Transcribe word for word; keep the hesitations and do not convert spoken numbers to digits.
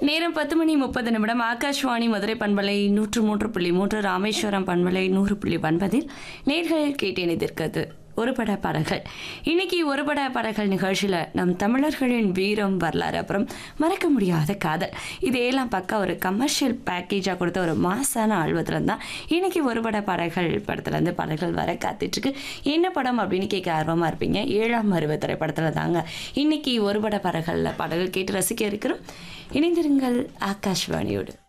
நேரம் பத்து மணி முப்பது நிமிடம். ஆகாஷ்வாணி மதுரை பண்பலை நூற்று மூன்று புள்ளி மூன்று, ராமேஸ்வரம் பண்பலை நூறு புள்ளி ஒன்பதில் நேர்கள் கேட்டிணைந்திருக்கிறது ஒரு பட பாடல்கள். இன்னைக்கு ஒரு பட பாடல்கள் நிகழ்ச்சியில் நம் தமிழர்களின் வீரம், வரலாறு, அப்புறம் மறக்க முடியாத காதல், இதையெல்லாம் பக்கம் ஒரு கமர்ஷியல் பேக்கேஜாக கொடுத்த ஒரு மாசான ஆல்பத்தில் தான் இன்னைக்கு ஒரு பட பாடல்கள் படத்துலேருந்து பாடல்கள் வர காத்துட்ருக்கு. என்ன படம் அப்படின்னு கேட்க ஆர்வமாக இருப்பீங்க. ஏழாம் அறுவை திரைப்படத்தில் தாங்க இன்னைக்கு ஒரு பட பாடல்களில் பாடல்கள் கேட்டு ரசிக்க இருக்கிறோம். இணைந்திருங்கள் ஆகாஷ்வாணியோடு.